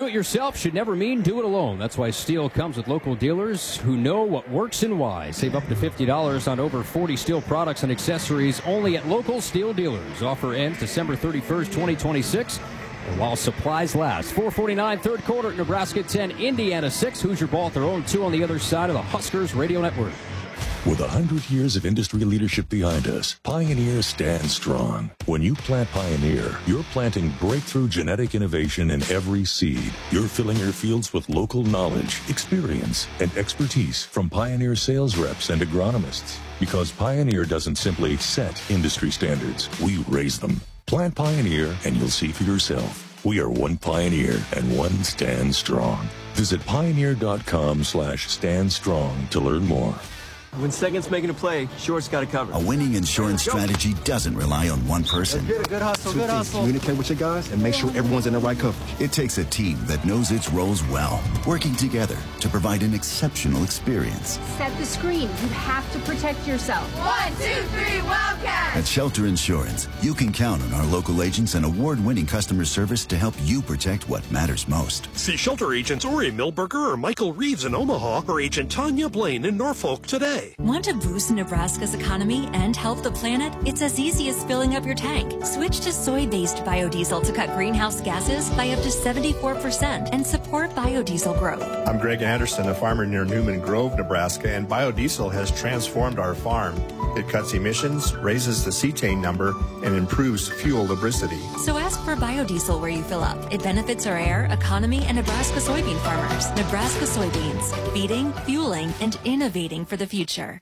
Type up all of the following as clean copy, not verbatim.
it yourself should never mean do it alone. That's why Steel comes with local dealers who know what works and why. Save up to $50 on over 40 Steel products and accessories only at local Steel dealers. Offer ends December 31st, 2026. And while supplies last. 4:49, third quarter, Nebraska 10, Indiana 6. Hoosier ball at their own 2 on the other side of the Huskers Radio Network. With 100 years of industry leadership behind us, Pioneer stands strong. When you plant Pioneer, you're planting breakthrough genetic innovation in every seed. You're filling your fields with local knowledge, experience, and expertise from Pioneer sales reps and agronomists. Because Pioneer doesn't simply set industry standards, we raise them. Plant Pioneer and you'll see for yourself. We are one Pioneer and one Stand Strong. Visit pioneer.com/stand strong to learn more. When Second's making a play, Short's got it covered. A winning insurance strategy doesn't rely on one person. Good hustle, good hustle. Communicate with your guys and make sure everyone's in the right coverage. It takes a team that knows its roles well, working together to provide an exceptional experience. Set the screen. You have to protect yourself. 1, 2, 3, Wildcat! At Shelter Insurance, you can count on our local agents and award-winning customer service to help you protect what matters most. See Shelter agents Uri Milberger or Michael Reeves in Omaha or Agent Tanya Blaine in Norfolk today. Want to boost Nebraska's economy and help the planet? It's as easy as filling up your tank. Switch to soy-based biodiesel to cut greenhouse gases by up to 74% and support biodiesel growth. I'm Greg Anderson, a farmer near Newman Grove, Nebraska, and biodiesel has transformed our farm. It cuts emissions, raises the cetane number, and improves fuel lubricity. So ask for biodiesel where you fill up. It benefits our air, economy, and Nebraska soybean farmers. Nebraska soybeans, feeding, fueling, and innovating for the future.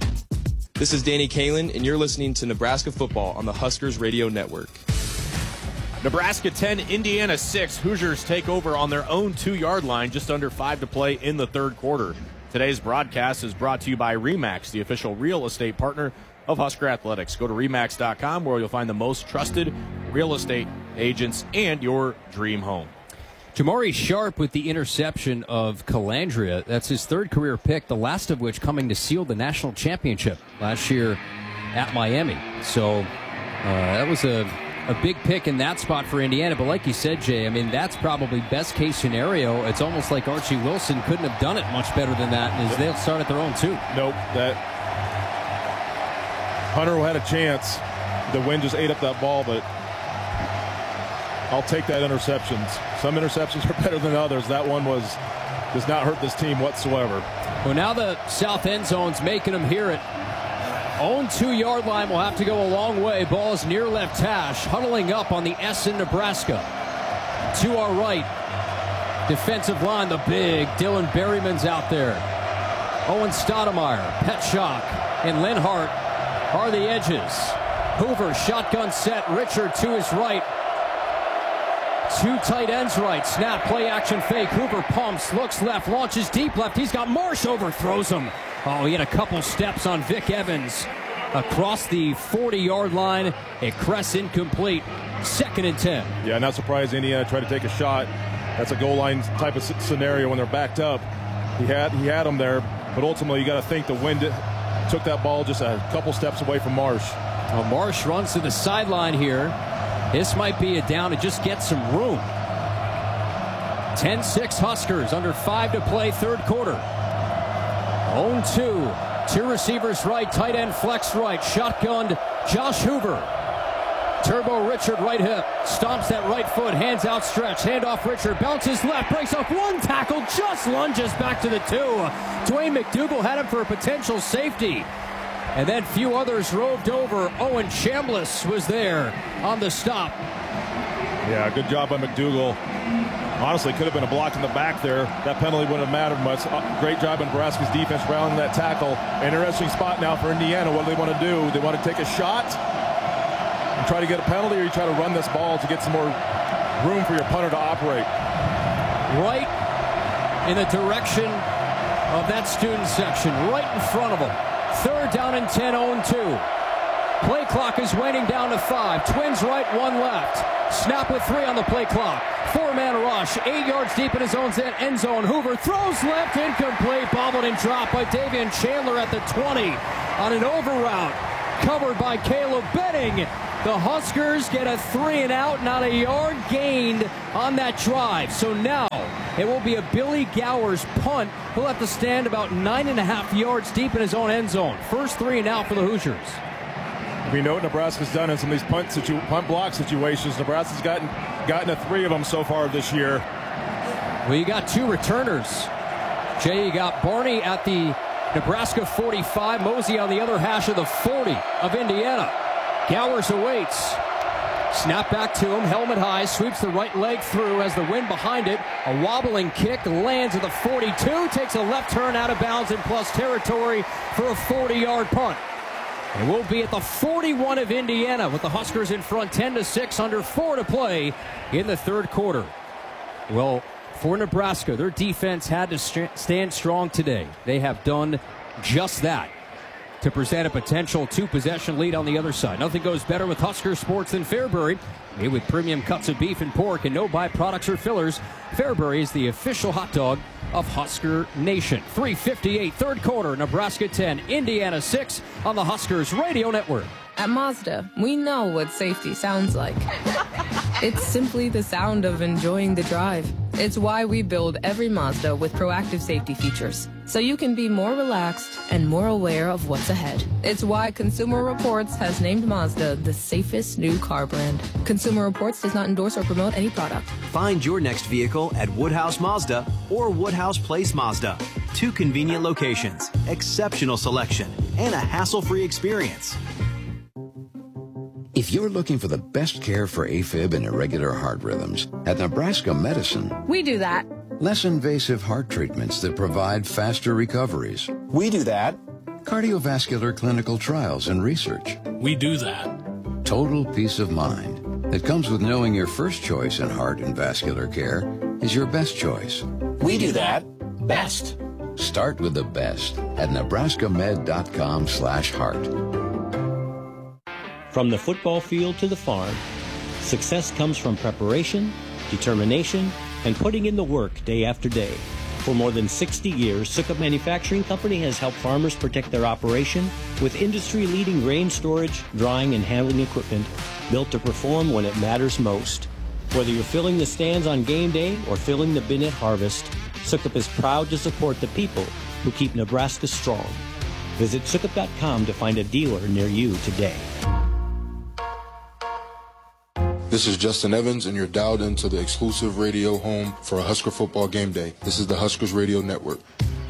This is Danny Kalin, and you're listening to Nebraska Football on the Huskers Radio Network. Nebraska 10, Indiana 6. Hoosiers take over on their own 2-yard line, just under 5 to play in the third quarter. Today's broadcast is brought to you by RE/MAX, the official real estate partner of Husker Athletics. Go to RE/MAX.com where you'll find the most trusted real estate agents and your dream home. Jamari Sharp with the interception of Calandria. That's his third career pick, the last of which coming to seal the national championship last year at Miami. So that was a big pick in that spot for Indiana. But like you said, Jay, I mean, that's probably best case scenario. It's almost like Archie Wilson couldn't have done it much better than that, as they'll start at their own 2. Nope. That Hunter had a chance. The wind just ate up that ball, but I'll take that interceptions. Some interceptions are better than others. That one does not hurt this team whatsoever. Well, now the south end zone's making them hear it. Own 2-yard line will have to go a long way. Ball is near left hash, huddling up on the S in Nebraska. To our right, defensive line, the big Dylan Berryman's out there. Owen Stoudemire, Petschok, and Lenhart are the edges. Hoover, shotgun set, Richard to his right. 2 tight ends right. Snap, play action fake. Hoover pumps, looks left, launches deep left. He's got Marsh, overthrows him. Oh, he had a couple steps on Vic Evans across the 40-yard line. It crests incomplete. 2nd and 10. Yeah, not surprised Indiana tried to take a shot. That's a goal line type of scenario when they're backed up. He had him there, but ultimately you got to think the wind took that ball just a couple steps away from Marsh. Well, Marsh runs to the sideline here. This might be a down to just get some room. 10-6 Huskers, under 5 to play, third quarter. Own 2. 2 receivers right, tight end flex right. Shotgunned Josh Hoover. Turbo Richard right hip. Stomps that right foot, hands outstretched. Handoff Richard, bounces left, breaks off 1 tackle, just lunges back to the 2. Dwayne McDougal had him for a potential safety. And then few others roved over. Owen Chambliss was there on the stop. Yeah, good job by McDougal. Honestly, could have been a block in the back there. That penalty wouldn't have mattered much. Great job in Nebraska's defense rallying that tackle. Interesting spot now for Indiana. What do they want to do? They want to take a shot and try to get a penalty, or you try to run this ball to get some more room for your punter to operate? Right in the direction of that student section, right in front of them. 3rd down and 10, 0-2. Play clock is waning down to 5. Twins right, 1 left. Snap with 3 on the play clock. 4-man rush, 8 yards deep in his own end zone. Hoover throws left, incomplete, bobbled and dropped by Davian Chandler at the 20 on an over route. Covered by Caleb Benning. The Huskers get a 3 and out, not a yard gained on that drive. So now It will be a Billy Gowers punt. He'll have to stand about 9.5 yards deep in his own end zone. First 3 and out for the Hoosiers. We know what Nebraska's done in some of these punt block situations. Nebraska's gotten 3 of them so far this year. Well, you got 2 returners. Jay, you got Barney at the Nebraska 45, Mosey on the other hash of the 40 of Indiana. Gowers awaits. Snap back to him, helmet high, sweeps the right leg through as the wind behind it. A wobbling kick, lands at the 42, takes a left turn out of bounds in plus territory for a 40-yard punt. It will be at the 41 of Indiana with the Huskers in front 10-6, under 4 to play in the third quarter. Well, for Nebraska, their defense had to stand strong today. They have done just that to present a potential 2-possession lead on the other side. Nothing goes better with Husker Sports than Fairbury. Made with premium cuts of beef and pork and no byproducts or fillers, Fairbury is the official hot dog of Husker Nation. 3:58, third quarter, Nebraska 10, Indiana 6 on the Huskers Radio Network. At Mazda, we know what safety sounds like. It's simply the sound of enjoying the drive. It's why we build every Mazda with proactive safety features, so you can be more relaxed and more aware of what's ahead. It's why Consumer Reports has named Mazda the safest new car brand. Consumer Reports does not endorse or promote any product. Find your next vehicle at Woodhouse Mazda or Woodhouse Place Mazda. 2 convenient locations, exceptional selection, and a hassle-free experience. If you're looking for the best care for AFib and irregular heart rhythms, at Nebraska Medicine, we do that. Less invasive heart treatments that provide faster recoveries. We do that. Cardiovascular clinical trials and research. We do that. Total peace of mind that comes with knowing your first choice in heart and vascular care is your best choice. We do that. Best. Start with the best at nebraskamed.com/heart. From the football field to the farm, success comes from preparation, determination, and putting in the work day after day. For more than 60 years, Sukup Manufacturing Company has helped farmers protect their operation with industry-leading grain storage, drying, and handling equipment built to perform when it matters most. Whether you're filling the stands on game day or filling the bin at harvest, Sukup is proud to support the people who keep Nebraska strong. Visit Sukup.com to find a dealer near you today. This is Justin Evans, and you're dialed into the exclusive radio home for a Husker football game day. This is the Huskers Radio Network.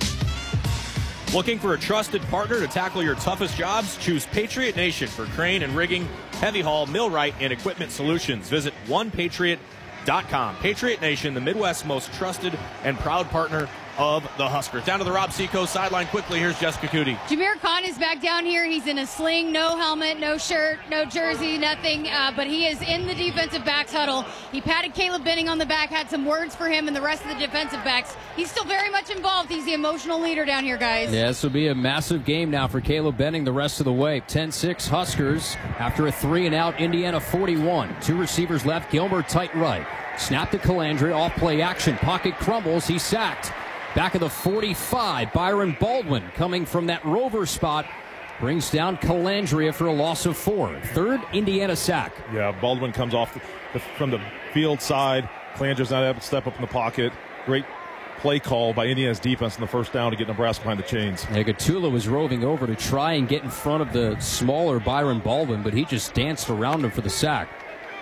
Looking for a trusted partner to tackle your toughest jobs? Choose Patriot Nation for crane and rigging, heavy haul, millwright, and equipment solutions. Visit onepatriot.com. Patriot Nation, the Midwest's most trusted and proud partner of the Huskers. Down to the Rob Seacoast sideline quickly. Here's Jessica Cootie. Jameer Khan is back down here. He's in a sling, no helmet, no shirt, no jersey, nothing. But he is in the defensive backs huddle. He patted Caleb Benning on the back, had some words for him and the rest of the defensive backs. He's still very much involved. He's the emotional leader down here, guys. Yeah, this will be a massive game now for Caleb Benning the rest of the way. 10-6 Huskers after a 3-and-out Indiana 41. 2 receivers left. Gilmer tight right. Snap to Calandria. Off-play action. Pocket crumbles. He's sacked. Back of the 45, Byron Baldwin coming from that rover spot brings down Calandria for a loss of 4. Third Indiana sack. Yeah, Baldwin comes off from the field side. Calandria's not able to step up in the pocket. Great play call by Indiana's defense in the first down to get Nebraska behind the chains. Yeah, Gatula was roving over to try and get in front of the smaller Byron Baldwin, but he just danced around him for the sack.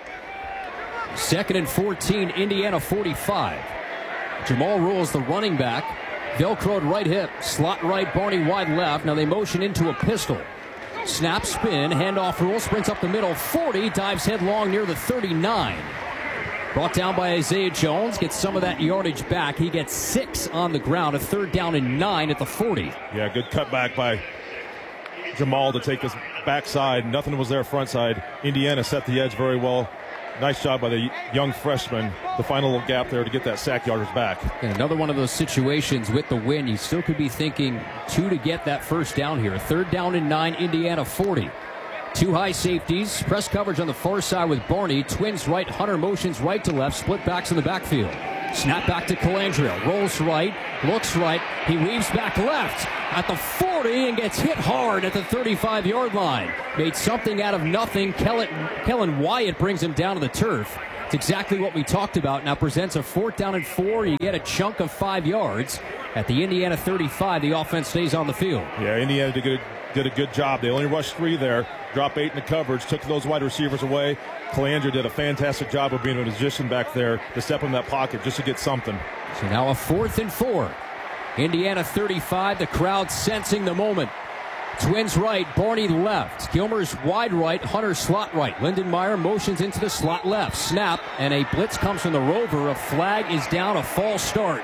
2nd and 14, Indiana 45. Jamal Rules, the running back, velcroed right hip, slot right, Barney wide left. Now they motion into a pistol. Snap, spin, handoff Rules, sprints up the middle, 40, dives headlong near the 39. Brought down by Isaiah Jones, gets some of that yardage back. He gets 6 on the ground, a 3rd down and 9 at the 40. Yeah, good cutback by Jamal to take this backside. Nothing was there front side. Indiana set the edge very well. Nice job by the young freshman. The final little gap there to get that sack yardage back. And another one of those situations with the win. You still could be thinking 2 to get that first down here. 3rd down and 9, Indiana 40. 2 high safeties. Press coverage on the far side with Barney. Twins right. Hunter motions right to left. Split backs in the backfield. Snap back to Calandria. Rolls right. Looks right. He weaves back left at the 40 and gets hit hard at the 35-yard line. Made something out of nothing. Kellen Wyatt brings him down to the turf. It's exactly what we talked about. Now presents a 4th down and 4. You get a chunk of 5 yards. At the Indiana 35, the offense stays on the field. Yeah, Indiana did a good job. They only rushed 3 there, dropped 8 in the coverage, took those wide receivers away. Calandra did a fantastic job of being in a position back there to step in that pocket just to get something. So now a 4th and 4. Indiana 35, the crowd sensing the moment. Twins right, Barney left. Gilmer's wide right, Hunter slot right. Lindenmeyer motions into the slot left. Snap, and a blitz comes from the rover. A flag is down, a false start.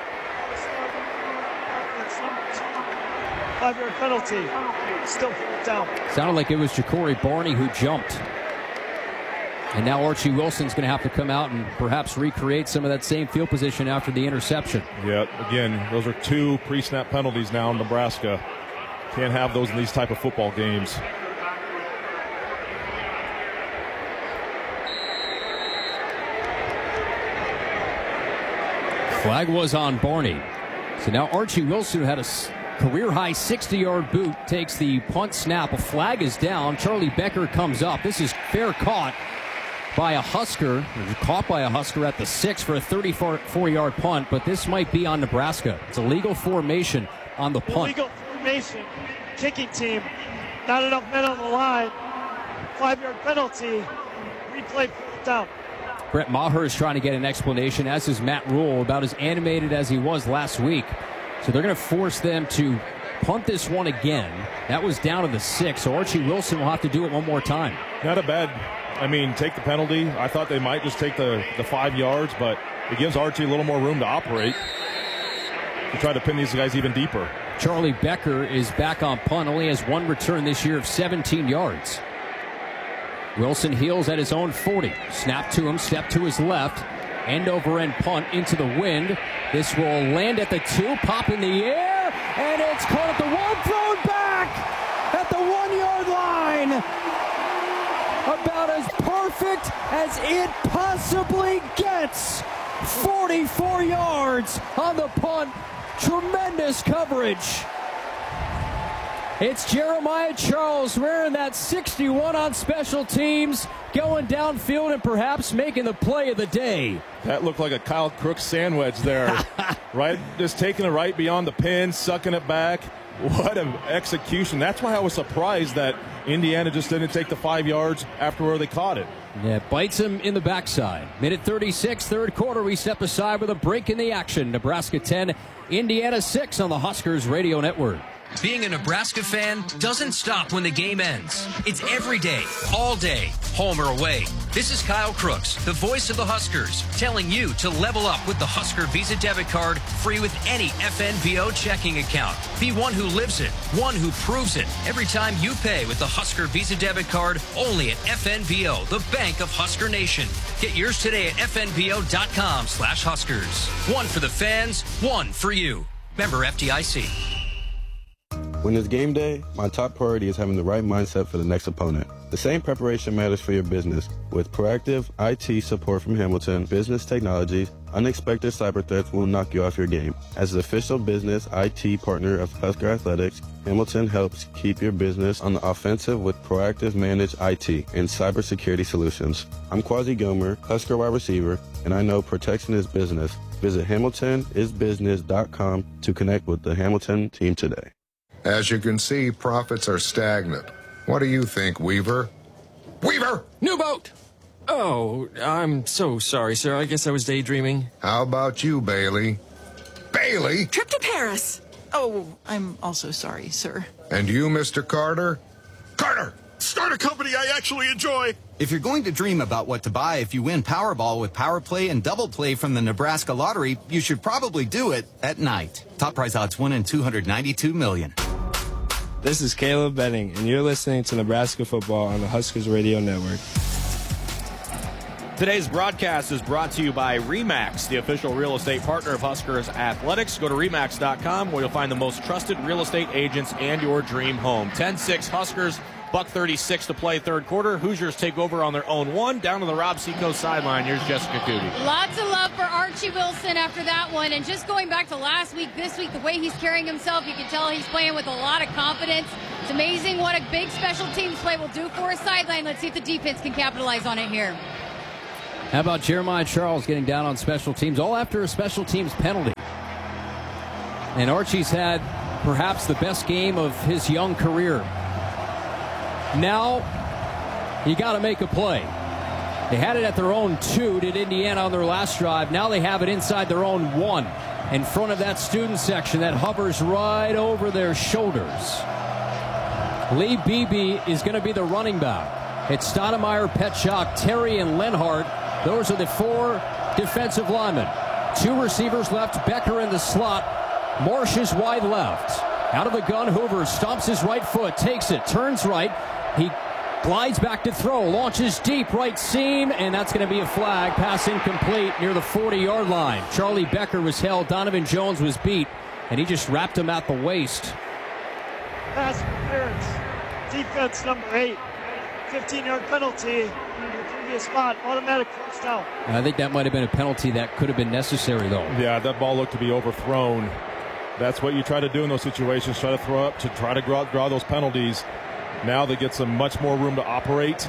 5-yard penalty. Still down. Sounded like it was Ja'Cory Barney who jumped. And now Archie Wilson's going to have to come out and perhaps recreate some of that same field position after the interception. Yeah, again, those are 2 pre-snap penalties now in Nebraska. Can't have those in these type of football games. Flag was on Barney. So now Archie Wilson, who had a career-high 60-yard boot, takes the punt snap. A flag is down. Charlie Becker comes up. This is fair caught by a Husker. Caught by a Husker at the 6 for a 34-yard punt, but this might be on Nebraska. It's a legal formation on the punt. Illegal formation. Kicking team. Not enough men on the line. 5-yard penalty. Replay 4th down. Brett Maher is trying to get an explanation, as is Matt Rule, about as animated as he was last week. So they're going to force them to punt this one again. That was down to the 6, so Archie Wilson will have to do it one more time. Not a bad, take the penalty. I thought they might just take the 5 yards, but it gives Archie a little more room to operate to try to pin these guys even deeper. Charlie Becker is back on punt, only has 1 return this year of 17 yards. Wilson heels at his own 40. Snap to him, step to his left. End over end punt into the wind. This will land at the 2, pop in the air, and it's caught at the 1, thrown back at the 1-yard line. About as perfect as it possibly gets. 44 yards on the punt. Tremendous coverage. It's Jeremiah Charles wearing that 61 on special teams, going downfield and perhaps making the play of the day. That looked like a Kyle Crook sandwich there. Right, just taking it right beyond the pin, sucking it back. What an execution. That's why I was surprised that Indiana just didn't take the 5 yards after where they caught it. Yeah, bites him in the backside. Minute 36, 3rd quarter. We step aside with a break in the action. Nebraska 10, Indiana 6 on the Huskers Radio Network. Being a Nebraska fan doesn't stop when the game ends. It's every day, all day, home or away. This is Kyle Crooks, the voice of the Huskers, telling you to level up with the Husker Visa debit card, free with any FNBO checking account. Be one who lives it, one who proves it. Every time you pay with the Husker Visa debit card, only at FNBO, the bank of Husker Nation. Get yours today at FNBO.com/Huskers. One for the fans, one for you. Member FDIC. When it's game day, my top priority is having the right mindset for the next opponent. The same preparation matters for your business. With proactive IT support from Hamilton Business Technologies, unexpected cyber threats will knock you off your game. As the official business IT partner of Husker Athletics, Hamilton helps keep your business on the offensive with proactive managed IT and cybersecurity solutions. I'm Quasi Gomer, Husker wide receiver, and I know protection is business. Visit HamiltonIsBusiness.com to connect with the Hamilton team today. As you can see, profits are stagnant. What do you think, Weaver? Weaver! New boat! Oh, I'm so sorry, sir. I guess I was daydreaming. How about you, Bailey? Bailey? Trip to Paris. Oh, I'm also sorry, sir. And you, Mr. Carter? Carter! Start a company I actually enjoy! If you're going to dream about what to buy if you win Powerball with Power Play and Double Play from the Nebraska Lottery, you should probably do it at night. Top prize odds 1 in 292 million. This is Caleb Benning, and you're listening to Nebraska Football on the Huskers Radio Network. Today's broadcast is brought to you by RE/MAX, the official real estate partner of Huskers Athletics. Go to RE/MAX.com where you'll find the most trusted real estate agents and your dream home. 10-6 Huskers, $1:36 to play 3rd quarter. Hoosiers take over on their own 1. Down to the Rob Seacoast sideline. Here's Jessica Cootie. Lots of love for Archie Wilson after that one. And just going back to last week, this week, the way he's carrying himself, you can tell he's playing with a lot of confidence. It's amazing what a big special teams play will do for a sideline. Let's see if the defense can capitalize on it here. How about Jeremiah Charles getting down on special teams, all after a special teams penalty? And Archie's had perhaps the best game of his young career. Now, you got to make a play. They had it at their own 2, did Indiana on their last drive. Now they have it inside their own 1, in front of that student section that hovers right over their shoulders. Lee Beebe is going to be the running back. It's Stoudemire, Petchak, Terry, and Lenhart. Those are the 4 defensive linemen. 2 receivers left, Becker in the slot. Marsh is wide left. Out of the gun, Hoover stomps his right foot, takes it, turns right. He glides back to throw, launches deep, right seam, and that's going to be a flag. Pass incomplete near the 40-yard line. Charlie Becker was held. Donovan Jones was beat, and he just wrapped him at the waist. Pass interference. Defense number 8. 15-yard penalty in the previous spot. Automatic first down. I think that might have been a penalty that could have been necessary, though. Yeah, that ball looked to be overthrown. That's what you try to do in those situations, try to throw up to try to draw those penalties. Now they get some much more room to operate.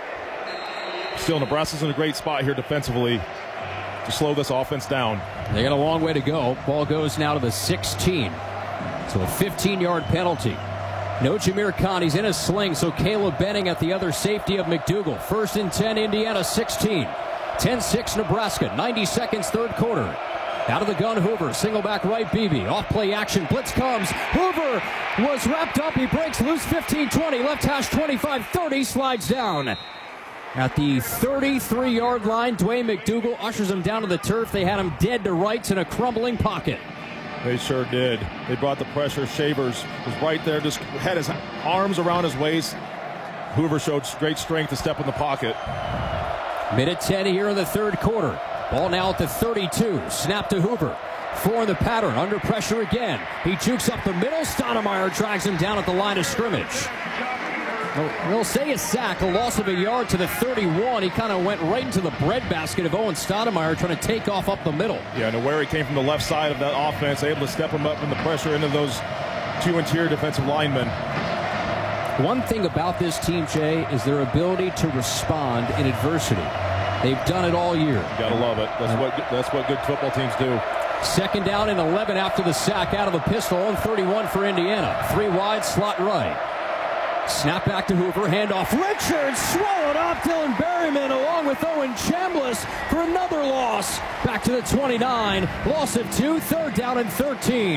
Still, Nebraska's in a great spot here defensively to slow this offense down. They got a long way to go. Ball goes now to the 16. So a 15-yard penalty. No Jameer Khan. He's in a sling, so Caleb Benning at the other safety of McDougal. 1st and 10, Indiana 16. 10-6 Nebraska. 90 seconds, third quarter. Out of the gun, Hoover. Single back right, Beebe. Off play action. Blitz comes. Hoover was wrapped up. He breaks loose 15-20. Left hash 25-30. Slides down. At the 33-yard line, Dwayne McDougal ushers him down to the turf. They had him dead to rights in a crumbling pocket. They sure did. They brought the pressure. Shavers was right there, just had his arms around his waist. Hoover showed great strength to step in the pocket. Minute 10 here in the third quarter. Ball now at the 32. Snap to Hoover. 4 in the pattern. Under pressure again. He jukes up the middle. Stoudemire drags him down at the line of scrimmage. They'll say a sack, a loss of a yard to the 31. He kind of went right into the breadbasket of Owen Stoudemire trying to take off up the middle. Yeah, and where he came from the left side of that offense, able to step him up in the pressure into those 2 interior defensive linemen. One thing about this team, Jay, is their ability to respond in adversity. They've done it all year. You gotta love it. That's what good football teams do. 2nd down and 11 after the sack out of the pistol on 31 for Indiana. 3 wide, slot right. Snap back to Hoover, handoff. Richards swallowed up. Dylan Berryman along with Owen Chambliss for another loss. Back to the 29. Loss of 2, 3rd down and 13.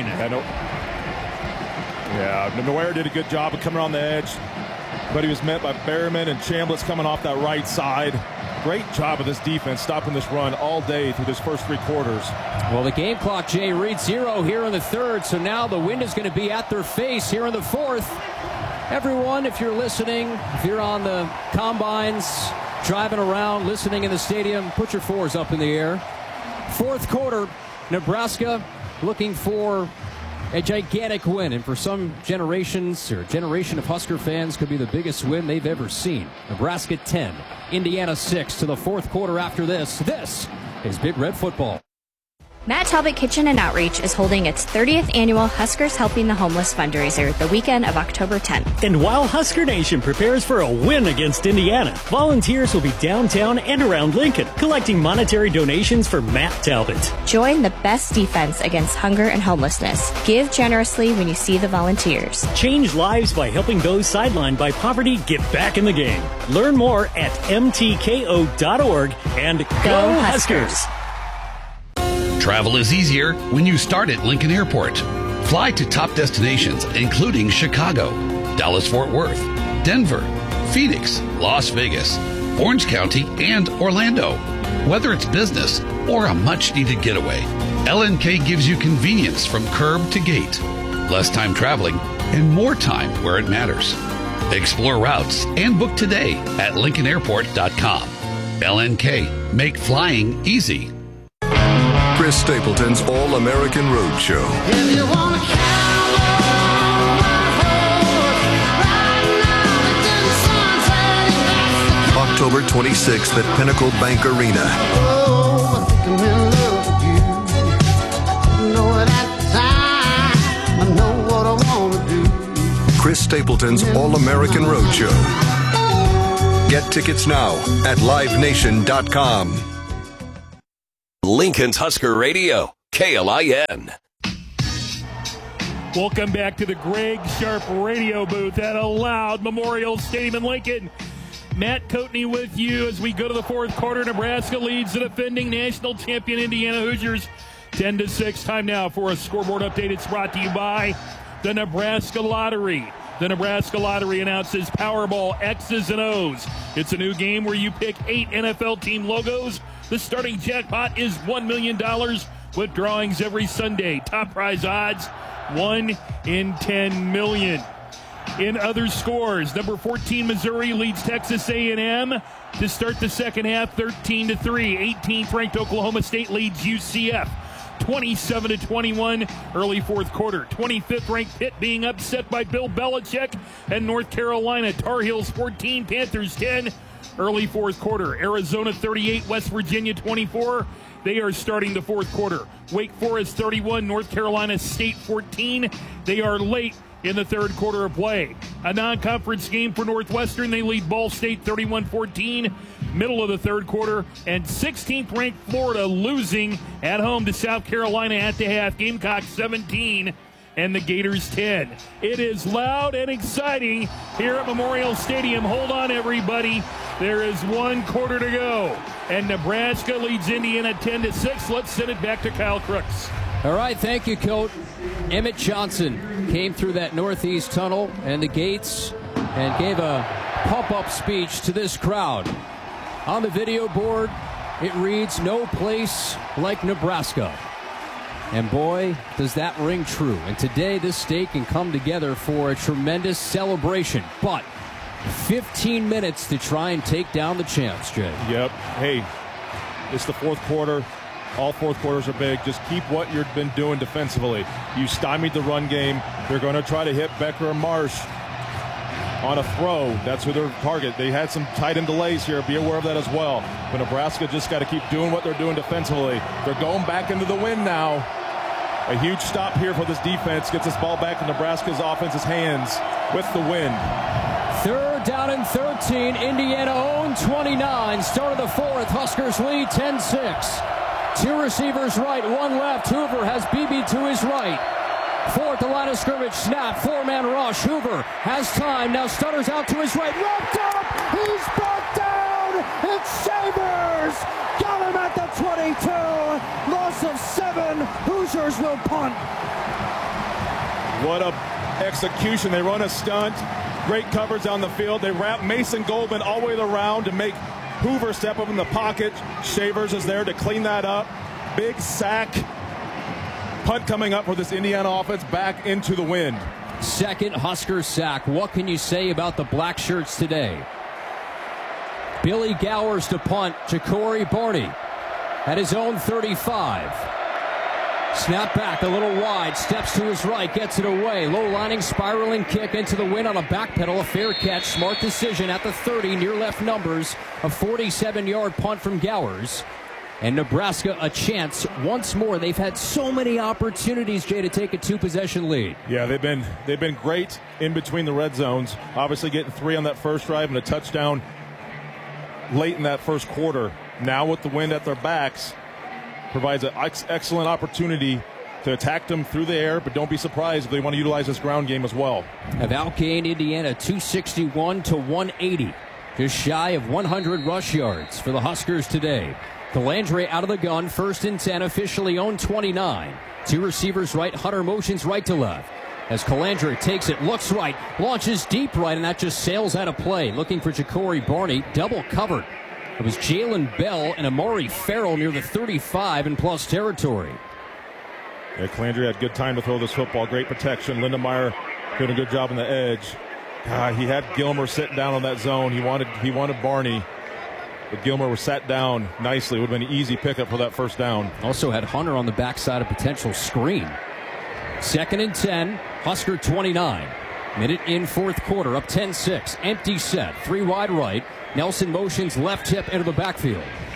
Noir did a good job of coming around the edge, but he was met by Berryman and Chambliss coming off that right side. Great job of this defense stopping this run all day through this first 3 quarters. Well, the game clock, Jay, reads 0 here in the third, so now the wind is going to be at their face here in the fourth. Everyone, if you're listening, if you're on the combines, driving around, listening in the stadium, put your 4s up in the air. Fourth quarter, Nebraska looking for a gigantic win, and for some generations or generation of Husker fans, could be the biggest win they've ever seen. Nebraska 10, Indiana 6 to the fourth quarter after this. This is Big Red Football. Matt Talbot Kitchen and Outreach is holding its 30th annual Huskers Helping the Homeless fundraiser the weekend of October 10th. And while Husker Nation prepares for a win against Indiana, volunteers will be downtown and around Lincoln collecting monetary donations for Matt Talbot. Join the best defense against hunger and homelessness. Give generously when you see the volunteers. Change lives by helping those sidelined by poverty get back in the game. Learn more at mtko.org and go Huskers! Travel is easier when you start at Lincoln Airport. Fly to top destinations including Chicago, Dallas-Fort Worth, Denver, Phoenix, Las Vegas, Orange County, and Orlando. Whether it's business or a much-needed getaway, LNK gives you convenience from curb to gate, less time traveling, and more time where it matters. Explore routes and book today at LincolnAirport.com. LNK, make flying easy. Chris Stapleton's All-American Roadshow. October 26th at Pinnacle Bank Arena. Chris Stapleton's All-American Roadshow. Get tickets now at LiveNation.com. Lincoln's Husker Radio, KLIN. Welcome back to the Greg Sharp radio booth at a loud Memorial Stadium in Lincoln. Matt Coatney with you as we go to the fourth quarter. Nebraska leads the defending national champion Indiana Hoosiers 10-6. Time now for a scoreboard update. It's brought to you by the Nebraska Lottery. The Nebraska Lottery announces Powerball X's and O's. It's a new game where you pick 8 NFL team logos. The starting jackpot is $1 million with drawings every Sunday. Top prize odds, 1 in 10 million. In other scores, number 14 Missouri leads Texas A&M to start the second half 13-3. 18th ranked Oklahoma State leads UCF 27-21 early fourth quarter. 25th ranked Pitt being upset by Bill Belichick and North Carolina. Tar Heels 14, Panthers 10 early fourth quarter. Arizona 38, West Virginia 24. They are starting the fourth quarter. Wake Forest 31, North Carolina State 14. They are late in the third quarter of play. A non-conference game for Northwestern. They lead Ball State 31-14, middle of the third quarter. And 16th ranked Florida losing at home to South Carolina at the half. Gamecocks 17 and the Gators 10. It is loud and exciting here at Memorial Stadium. Hold on, everybody. There is one quarter to go. And Nebraska leads Indiana 10-6. Let's send it back to Kyle Crooks. All right, thank you, Coach. Emmett Johnson came through that northeast tunnel and the gates and gave a pump-up speech to this crowd. On the video board, it reads, "No place like Nebraska." And boy, does that ring true. And today, this state can come together for a tremendous celebration. But 15 minutes to try and take down the champs, Jay. Yep. Hey, it's the fourth quarter. All fourth quarters are big. Just keep what you've been doing defensively. You stymied the run game. They're going to try to hit Becker and Marsh on a throw. That's who their target. They had some tight end delays here. Be aware of that as well. But Nebraska just got to keep doing what they're doing defensively. They're going back into the wind now. A huge stop here for this defense. Gets this ball back in Nebraska's offense's hands with the wind. Third down and 13. Indiana own 29. Start of the fourth. Huskers lead 10-6. 2 receivers right, 1 left. Hoover has BB to his right. 4 at the line of scrimmage. Snap, 4-man rush. Hoover has time. Now Stunner's out to his right. Wrapped up. He's brought down. It's Shavers. Got him at the 22. Loss of 7. Hoosiers will punt. What a execution. They run a stunt. Great coverage on the field. They wrap Mason Goldman all the way around to make Hoover step up in the pocket. Shavers is there to clean that up. Big sack. Punt coming up for this Indiana offense back into the wind. Second Husker sack. What can you say about the black shirts today? Billy Gowers to punt. Ja'Cory Barney at his own 35. Snap back a little wide, steps to his right, gets it away. Low lining, spiraling kick into the wind on a back pedal. A fair catch, smart decision at the 30, near left numbers. A 47-yard punt from Gowers. And Nebraska a chance once more. They've had so many opportunities, Jay, to take a 2-possession lead. Yeah, they've been great in between the red zones. Obviously getting 3 on that first drive and a touchdown late in that first quarter. Now with the wind at their backs, provides an excellent opportunity to attack them through the air, but don't be surprised if they want to utilize this ground game as well. Have outgained Indiana 261 to 180. Just shy of 100 rush yards for the Huskers today. Calandre out of the gun, 1st and 10, officially owned 29. 2 receivers right, Hunter motions right to left. As Calandre takes it, looks right, launches deep right, and that just sails out of play. Looking for Ja'Cory Barney, double covered. It was Jalen Bell and Amari Farrell near the 35 in plus territory. Yeah, Calandre had good time to throw this football. Great protection. Lindemeyer doing a good job on the edge. He had Gilmer sitting down on that zone. He wanted Barney. But Gilmer was sat down nicely. It would have been an easy pickup for that first down. Also had Hunter on the backside of potential screen. 2nd and 10, Husker 29. Minute in fourth quarter, up 10-6. Empty set, 3 wide right. Nelson motions left hip into the backfield.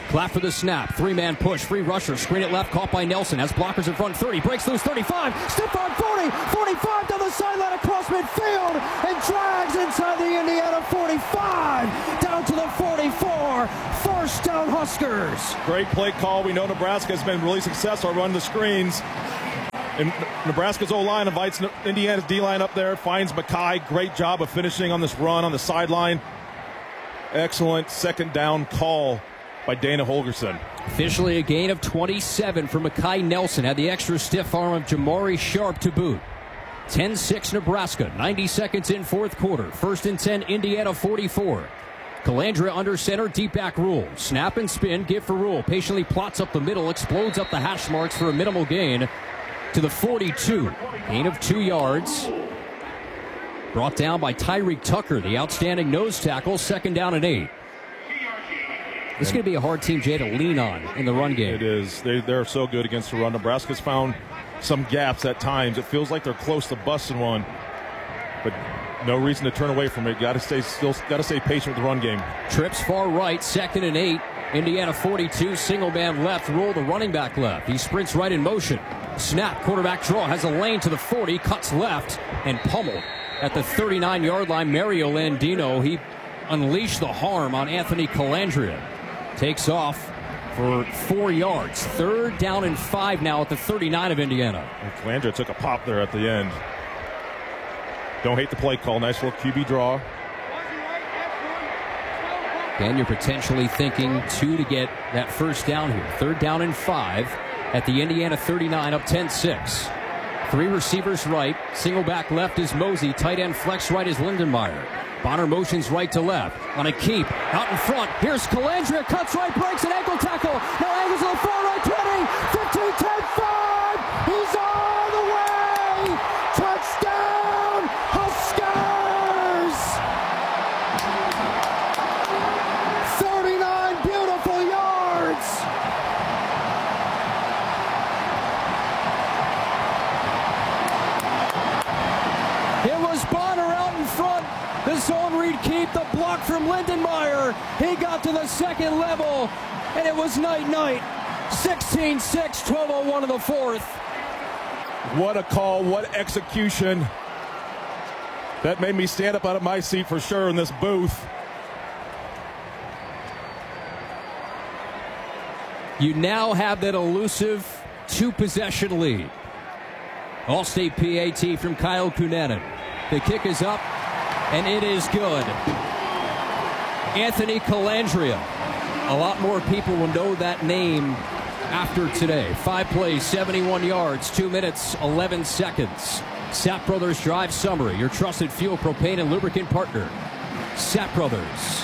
Clap for the snap. 3-man push. Free rusher. Screen it left. Caught by Nelson. Has blockers in front. 30. Breaks loose. 35. Stiff arm 40. 45 down the sideline across midfield. And drags inside the Indiana 45. Down to the 44. First down Huskers. Great play call. We know Nebraska has been really successful running the screens. And Nebraska's O-line invites Indiana's D-line up there. Finds Mackay. Great job of finishing on this run on the sideline. Excellent second down call by Dana Holgorsen. Officially a gain of 27 for Mackay Nelson. Had the extra stiff arm of Jamari Sharp to boot. 10-6 Nebraska. 90 seconds in fourth quarter. First and 10, Indiana 44. Calandria under center, deep back Rule. Snap and spin, give for Rule. Patiently plots up the middle, explodes up the hash marks for a minimal gain to the 42. Gain of 2 yards. Brought down by Tyreek Tucker, the outstanding nose tackle. Second down and 8. This is going to be a hard team, Jay, to lean on in the run game. It is. They're so good against the run. Nebraska's found some gaps at times. It feels like they're close to busting one, but no reason to turn away from it. Got to stay patient with the run game. Trips far right, second and 8. Indiana 42, single man left. Roll the running back left. He sprints right in motion. Snap, quarterback draw, has a lane to the 40, cuts left, and pummeled at the 39-yard line. Mario Landino, he unleashed the harm on Anthony Calandria. Takes off for 4 yards. Third down and 5 now at the 39 of Indiana. And Calandria took a pop there at the end. Don't hate the play call. Nice little QB draw. And you're potentially thinking 2 to get that first down here. Third down and 5 at the Indiana 39, up 10-6. 3 receivers right. Single back left is Mosey. Tight end flex right is Lindenmeyer. Bonner motions right to left. On a keep. Out in front. Here's Calandria. Cuts right. Breaks an ankle tackle. Now angles to the far right. 20. 15. 10. 5. He's all the way. Touchdown. Huskers. 39 beautiful yards. It was Bonner out in front. The zone read keep, the block from Lindenmeyer. He got to the second level, and it was night-night. 16-6, 12:01 of the fourth. What a call, what execution. That made me stand up out of my seat for sure in this booth. You now have that elusive 2-possession lead. All-State PAT from Kyle Kunanen. The kick is up, and it is good. Anthony Calandria. A lot more people will know that name after today. 5 plays, 71 yards, 2 minutes, 11 seconds. Sapp Brothers Drive Summary, your trusted fuel, propane, and lubricant partner. Sapp Brothers.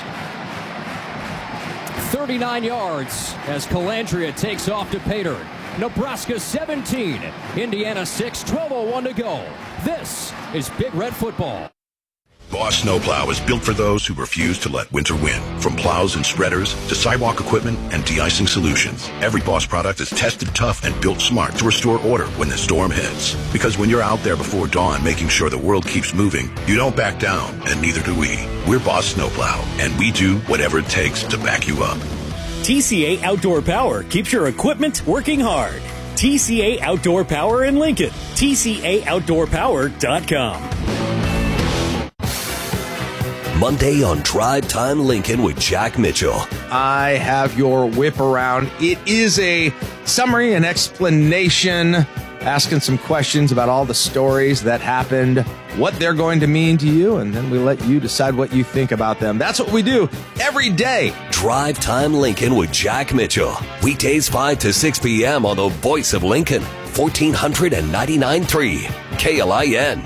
39 yards as Calandria takes off to Pater. Nebraska 17, Indiana 6, 12:01 to go. This is Big Red Football. Boss Snowplow is built for those who refuse to let winter win. From plows and spreaders to sidewalk equipment and de-icing solutions, every Boss product is tested tough and built smart to restore order when the storm hits. Because when you're out there before dawn making sure the world keeps moving, you don't back down, and neither do we. We're Boss Snowplow, and we do whatever it takes to back you up. TCA Outdoor Power keeps your equipment working hard. TCA Outdoor Power in Lincoln. TCAOutdoorPower.com. Monday on Drive Time Lincoln with Jack Mitchell. I have your whip around. It is a summary and explanation, asking some questions about all the stories that happened, what they're going to mean to you, and then we let you decide what you think about them. That's what we do every day. Drive Time Lincoln with Jack Mitchell. Weekdays 5 to 6 p.m. on the Voice of Lincoln, 1499.3 KLIN.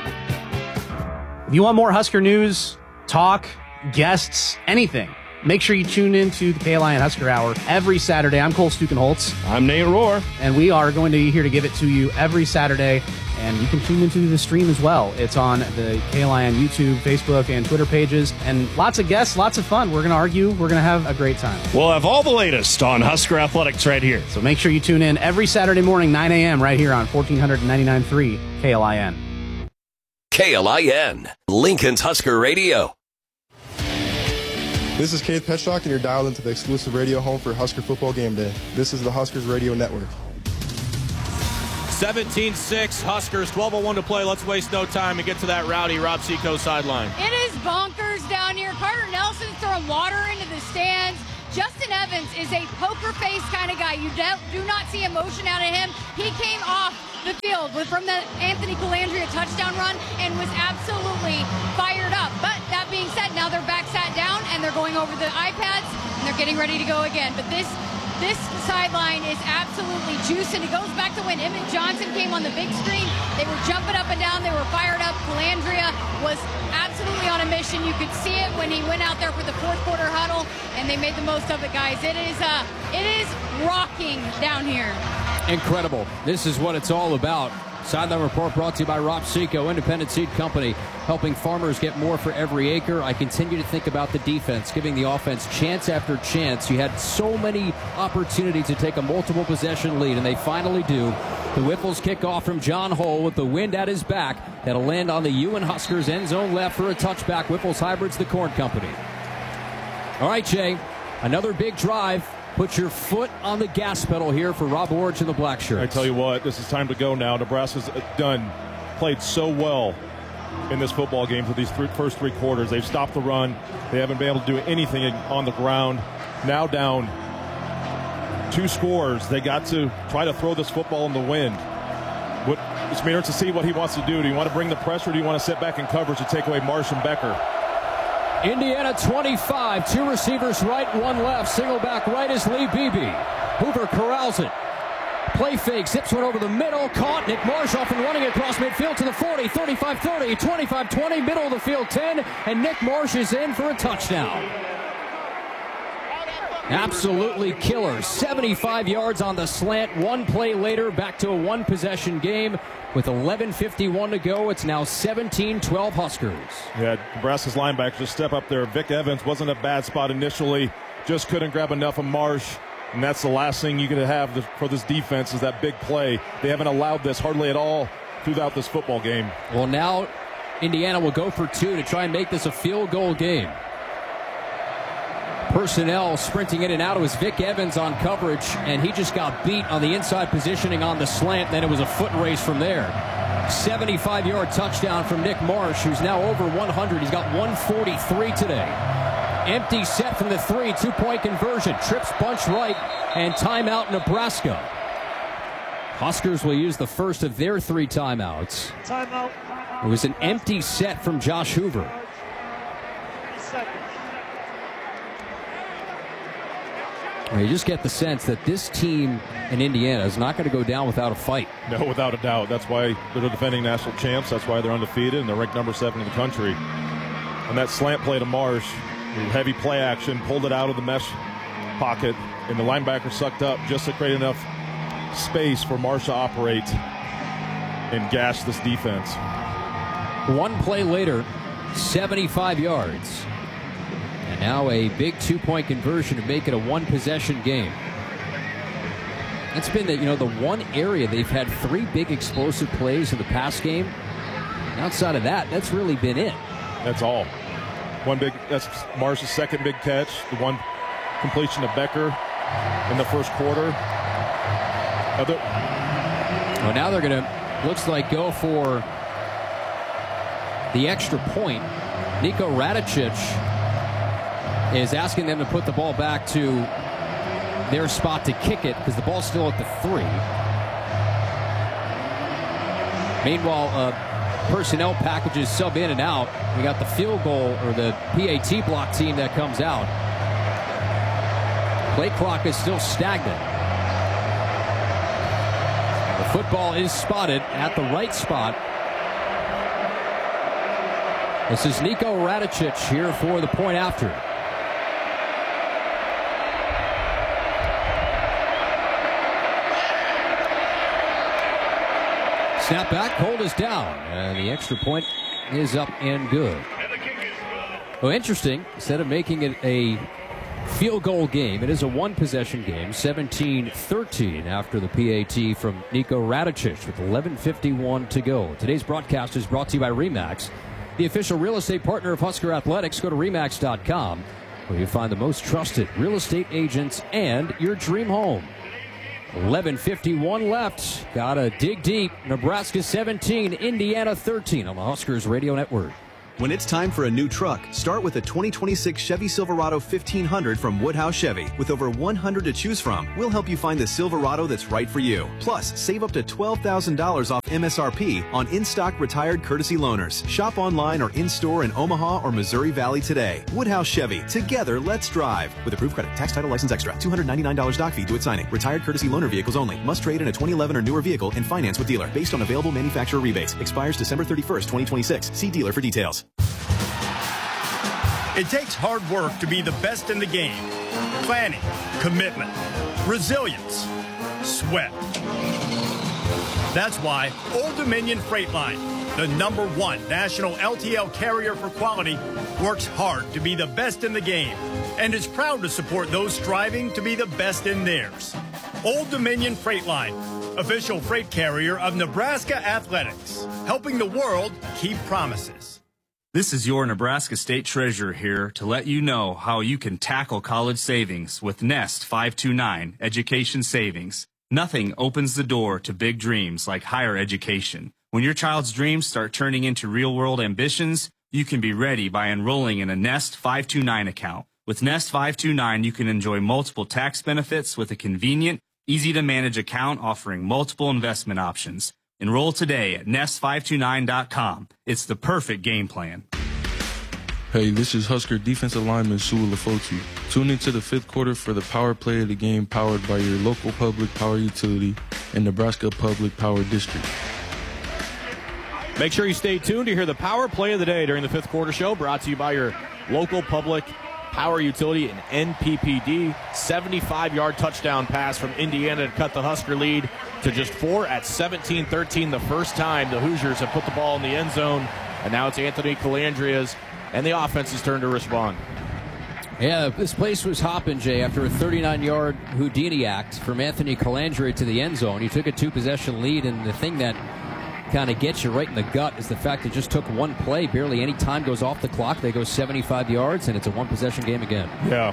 If you want more Husker news, talk, guests, anything, make sure you tune in to the KLIN Husker Hour every Saturday. I'm Cole Stukenholtz. I'm Nate Rohr. And we are going to be here to give it to you every Saturday. And you can tune into the stream as well. It's on the KLIN YouTube, Facebook, and Twitter pages. And lots of guests, lots of fun. We're going to argue. We're going to have a great time. We'll have all the latest on Husker athletics right here. So make sure you tune in every Saturday morning, 9 a.m. right here on 1499.3 KLIN. KLIN, Lincoln's Husker Radio. This is Keith Petchlock, and you're dialed into the exclusive radio home for Husker Football Game Day. This is the Huskers Radio Network. 17-6, Huskers, 12:01 to play. Let's waste no time and get to that rowdy Rob Seco sideline. It is bonkers down here. Carter Nelson's throwing water into the stands. Justin Evans is a poker face kind of guy. You do not see emotion out of him. He came off the field from the Anthony Calandria touchdown run and was absolutely fired up. But that being said, now they're back sat down and they're going over the iPads and they're getting ready to go again. But this sideline is absolutely juicing. It goes back to when Emmett Johnson came on the big screen. They were jumping up and down. They were fired up. Calandria was absolutely on a mission. You could see it when he went out there for the fourth quarter huddle, and they made the most of it, guys. It is rocking down here. Incredible. This is what it's all about. Sideline Report brought to you by Rob Seco, Independent Seed Company, helping farmers get more for every acre. I continue to think about the defense, giving the offense chance after chance. You had so many opportunities to take a multiple possession lead, and they finally do. The Whipples kick off from John Hull with the wind at his back. That'll land on the Ewan Huskers end zone left for a touchback. Whipples hybrids the Corn Company. All right, Jay, another big drive. Put your foot on the gas pedal here for Rob Orich and the Black Shirts. I tell you what, this is time to go now. Nebraska's played so well in this football game for these first three quarters. They've stopped the run. They haven't been able to do anything on the ground. Now down 2 scores. They got to try to throw this football in the wind. It's matters to see what he wants to do. Do you want to bring the pressure, or do you want to sit back in coverage to take away Marsh and Becker? Indiana 25, 2 receivers right, 1 left. Single back right is Lee Beebe. Hoover corrals it. Play fake, zips one over the middle, caught. Nick Marsh off and running across midfield to the 40, 35-30, 25-20, middle of the field 10, and Nick Marsh is in for a touchdown. Absolutely killer. 75 yards on the slant. 1 play later, back to a 1-possession game. With 11:51 to go, it's now 17-12 Huskers. Yeah, Nebraska's linebackers just step up there. Vic Evans wasn't a bad spot initially, just couldn't grab enough of Marsh, and that's the last thing you could have for this defense is that big play. They haven't allowed this hardly at all throughout this football game. Well, now Indiana will go for 2 to try and make this a field goal game. Personnel sprinting in and out. It was Vic Evans on coverage, and he just got beat on the inside positioning on the slant. Then it was a foot race from there. 75-yard touchdown from Nick Marsh, who's now over 100. He's got 143 today. Empty set from the 3, 2-point conversion. Trips bunch right, and timeout Nebraska. Huskers will use the first of their 3 timeouts. Timeout. It was an empty set from Josh Hoover. You just get the sense that this team in Indiana is not going to go down without a fight. No, without a doubt. That's why they're the defending national champs. That's why they're undefeated, and they're ranked number 7 in the country. And that slant play to Marsh, heavy play action, pulled it out of the mesh pocket, and the linebacker sucked up just to create enough space for Marsh to operate and gash this defense. 1 play later, 75 yards. And now a big 2-point conversion to make it a 1-possession game. That's been the one area they've had 3 big explosive plays in the pass game. Outside of that, that's really been it. That's all. That's Marsh's second big catch. The 1 completion to Becker in the first quarter. Well, now they're going to, looks like, go for the extra point. Nico Radicic is asking them to put the ball back to their spot to kick it because the ball's still at the 3. Meanwhile, personnel packages sub in and out. We got the field goal or the PAT block team that comes out. Play clock is still stagnant. The football is spotted at the right spot. This is Nico Radicic here for the point after. Snap back, hold is down, and the extra point is up and good. Well, interesting, instead of making it a field goal game, it is a 1-possession game, 17-13 after the PAT from Nico Radicic with 11:51 to go. Today's broadcast is brought to you by RE/MAX, the official real estate partner of Husker Athletics. Go to RE/MAX.com. where you find the most trusted real estate agents and your dream home. 11:51 left. Gotta dig deep. Nebraska 17, Indiana 13 on the Huskers Radio Network. When it's time for a new truck, start with a 2026 Chevy Silverado 1500 from Woodhouse Chevy. With over 100 to choose from, we'll help you find the Silverado that's right for you. Plus, save up to $12,000 off MSRP on in-stock retired courtesy loaners. Shop online or in-store in Omaha or Missouri Valley today. Woodhouse Chevy. Together, let's drive. With approved credit, tax, title, license extra. $299 doc fee due at signing. Retired courtesy loaner vehicles only. Must trade in a 2011 or newer vehicle and finance with dealer. Based on available manufacturer rebates. Expires December 31st, 2026. See dealer for details. It takes hard work to be the best in the game. Planning, commitment, resilience, sweat. That's why Old Dominion Freight Line, the #1 national LTL carrier for quality, works hard to be the best in the game and is proud to support those striving to be the best in theirs. Old Dominion Freight Line, official freight carrier of Nebraska Athletics, helping the world keep promises. This is your Nebraska State Treasurer here to let you know how you can tackle college savings with Nest 529 Education Savings. Nothing opens the door to big dreams like higher education. When your child's dreams start turning into real-world ambitions, you can be ready by enrolling in a Nest 529 account. With Nest 529, you can enjoy multiple tax benefits with a convenient, easy-to-manage account offering multiple investment options. Enroll today at nest529.com. It's the perfect game plan. Hey, this is Husker defensive lineman Sua Lafoti. Tune into the fifth quarter for the power play of the game powered by your local public power utility and Nebraska Public Power District. Make sure you stay tuned to hear the power play of the day during the fifth quarter show, brought to you by your local public power utility and NPPD. 75-yard touchdown pass from Indiana to cut the Husker lead to just 4 at 17-13. The first time the Hoosiers have put the ball in the end zone, and now it's Anthony Calandria's and the offense's turn to respond. Yeah, this place was hopping, Jay, after a 39-yard Houdini act from Anthony Calandria to the end zone. He took a 2-possession lead, and the thing that kind of gets you right in the gut is the fact it just took one play. Barely any time goes off the clock. They go 75 yards, and it's a one-possession game again. Yeah,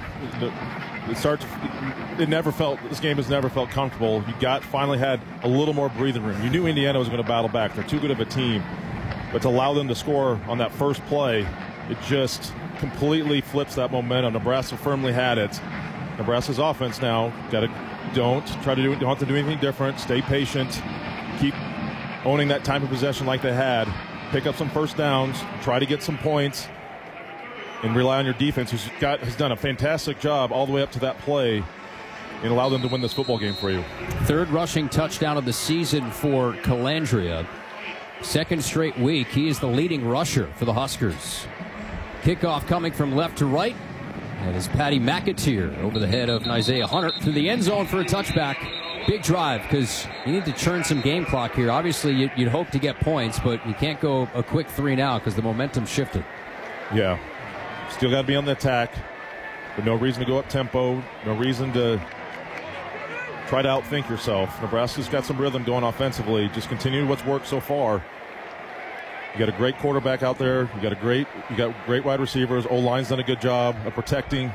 this game has never felt comfortable. Finally had a little more breathing room. You knew Indiana was going to battle back. They're too good of a team. But to allow them to score on that first play, it just completely flips that momentum. Nebraska firmly had it. Nebraska's offense now don't have to do anything different. Stay patient. Keep owning that time of possession like they had. Pick up some first downs. Try to get some points. And rely on your defense, has done a fantastic job all the way up to that play, and allow them to win this football game for you. Third rushing touchdown of the season for Calandria. Second straight week, he is the leading rusher for the Huskers. Kickoff coming from left to right. And it's Patty McAteer over the head of Isaiah Hunter through the end zone for a touchback. Big drive because you need to churn some game clock here. Obviously, you'd hope to get points, but you can't go a quick 3 now because the momentum shifted. Yeah. Still got to be on the attack, but no reason to go up tempo, no reason to try to outthink yourself. Nebraska's got some rhythm going offensively. Just continue what's worked so far. You got a great quarterback out there. You got great wide receivers. O-line's done a good job of protecting.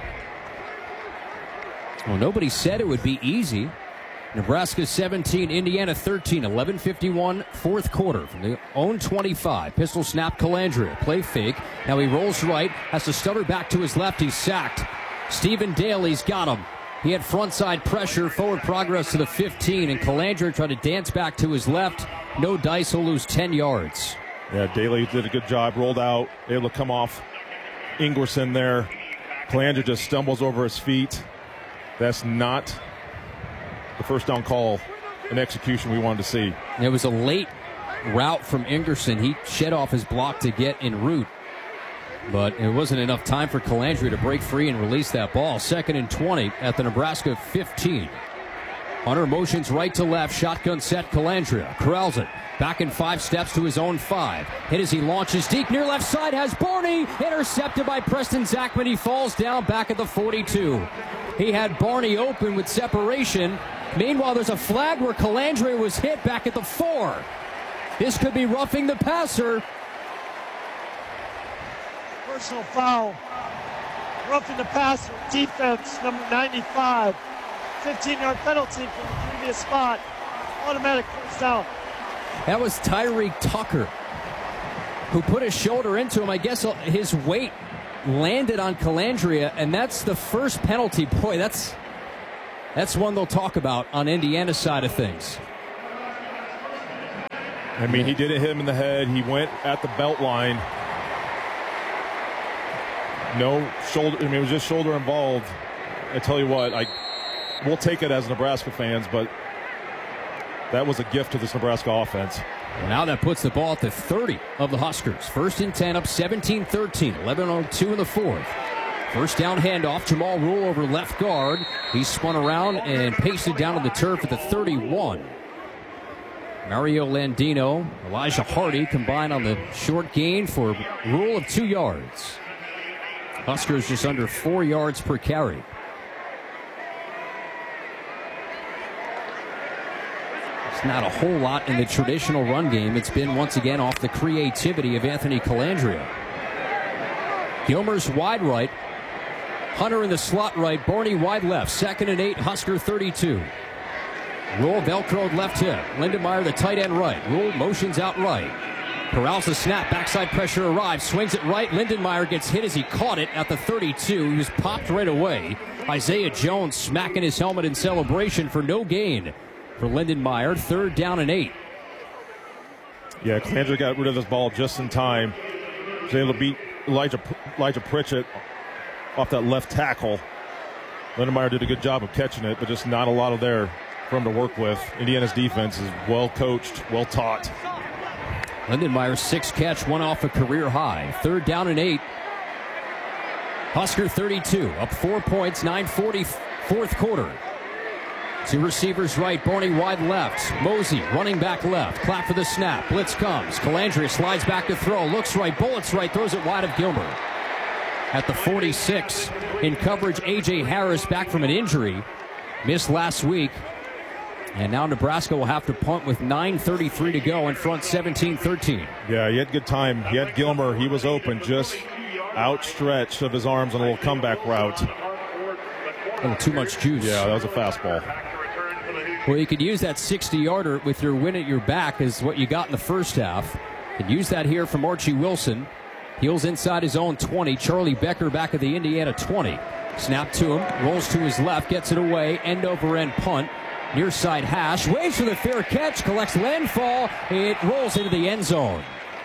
Well, nobody said it would be easy. Nebraska 17, Indiana 13, 11:51, fourth quarter from the own 25. Pistol snap, Calandria, play fake. Now he rolls right, has to stutter back to his left. He's sacked. Stephen Daly's got him. He had frontside pressure, forward progress to the 15, and Calandria tried to dance back to his left. No dice, he'll lose 10 yards. Yeah, Daly did a good job, rolled out, able to come off Ingerson there. Calandria just stumbles over his feet. That's not the first down call and execution we wanted to see. It was a late route from Ingerson. He shed off his block to get en route, but it wasn't enough time for Calandria to break free and release that ball. 2nd and 20 at the Nebraska 15. Hunter motions right to left, shotgun set, Calandria corrals it. Back in 5 steps to his own 5. Hit as he launches deep near left side, has Barney, intercepted by Preston Zachman. He falls down back at the 42. He had Barney open with separation. Meanwhile, there's a flag where Calandria was hit back at the 4. This could be roughing the passer. Personal foul roughing the passer, defense, number 95. 15-yard penalty from the previous spot. Automatic first down. That was Tyreek Tucker, who put his shoulder into him. I guess his weight landed on Calandria, and that's the first penalty. Boy, that's one they'll talk about on Indiana's side of things. I mean, he didn't hit him in the head. He went at the belt line. No shoulder. I mean, it was just shoulder involved. I tell you what, we'll take it as Nebraska fans, but that was a gift to this Nebraska offense. Well, now that puts the ball at the 30 of the Huskers. 1st and 10 up 17-13. 11:02 in the fourth. First down handoff. Jamal Rule over left guard. He spun around and pasted down to the turf at the 31. Mario Landino, Elijah Hardy combined on the short gain for Rule of 2 yards. Huskers just under 4 yards per carry. It's not a whole lot in the traditional run game. It's been once again off the creativity of Anthony Calandria. Gilmer's wide right. Hunter in the slot right. Borney wide left. 2nd and 8. Husker 32. Rule velcroed left hip. Lindenmeyer the tight end right. Rule motions out right. Corrals the snap. Backside pressure arrives. Swings it right. Lindenmeyer gets hit as he caught it at the 32. He was popped right away. Isaiah Jones smacking his helmet in celebration for no gain for Lindenmeyer. 3rd down and 8. Yeah, Calandria got rid of this ball just in time. Was able to beat Elijah Pritchett off that left tackle. Lindenmeyer did a good job of catching it, but just not a lot of there for him to work with. Indiana's defense is well coached, well taught. Lindenmeyer's 6th catch, one off a career high. 3rd down and 8. Husker 32, up 4 points, 9:40 fourth quarter. 2 receivers right, Borney wide left. Mosey running back left. Clap for the snap. Blitz comes. Calandria slides back to throw. Looks right, bullets right, throws it wide of Gilmer. At the 46, in coverage, A.J. Harris back from an injury. Missed last week. And now Nebraska will have to punt with 9:33 to go in front, 17-13. Yeah, he had good time. He had Gilmer. He was open, just outstretched of his arms on a little comeback route. A little too much juice. Yeah, that was a fastball. Well, you could use that 60-yarder with your win at your back is what you got in the first half. You could use that here from Archie Wilson. Heels inside his own 20. Charlie Becker back at the Indiana 20. Snap to him. Rolls to his left. Gets it away. End over end punt. Near side hash. Waits for the fair catch. Collects landfall. It rolls into the end zone.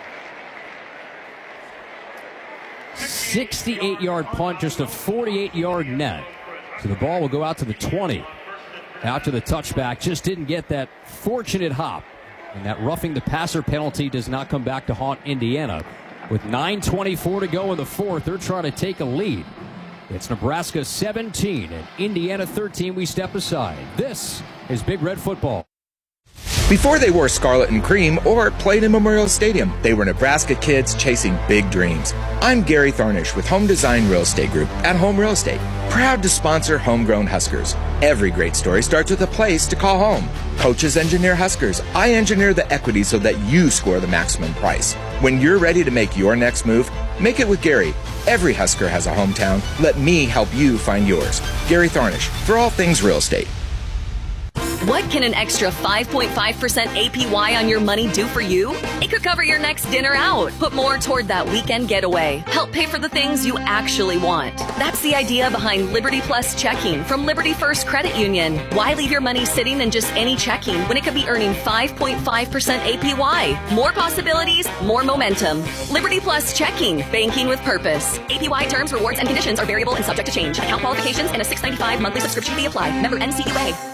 68-yard punt. Just a 48-yard net. So the ball will go out to the 20. After the touchback, just didn't get that fortunate hop. And that roughing the passer penalty does not come back to haunt Indiana. With 9:24 to go in the fourth, they're trying to take a lead. It's Nebraska 17 and Indiana 13. We step aside. This is Big Red Football. Before they wore scarlet and cream or played in Memorial Stadium, they were Nebraska kids chasing big dreams. I'm Gary Thornish with Home Design Real Estate Group at Home Real Estate, proud to sponsor homegrown Huskers. Every great story starts with a place to call home. Coaches engineer Huskers. I engineer the equity so that you score the maximum price. When you're ready to make your next move, make it with Gary. Every Husker has a hometown. Let me help you find yours. Gary Thornish, for all things real estate. What can an extra 5.5% APY on your money do for you? It could cover your next dinner out, put more toward that weekend getaway, help pay for the things you actually want. That's the idea behind Liberty Plus Checking from Liberty First Credit Union. Why leave your money sitting in just any checking when it could be earning 5.5% APY? More possibilities, more momentum. Liberty Plus Checking, banking with purpose. APY terms, rewards, and conditions are variable and subject to change. Account qualifications and a $6.95 monthly subscription fee apply. Member NCUA.